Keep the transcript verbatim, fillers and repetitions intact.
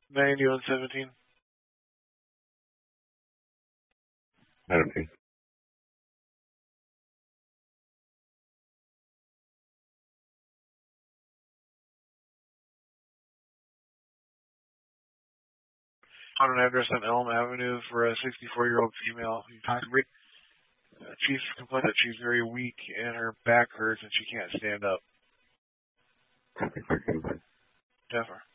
ninety-one seventeen. Madam P. On an address on Elm Avenue for a sixty-four-year-old female. Uh, Chief complained that she's very weak and her back hurts and she can't stand up. Copy, clear, Definitely.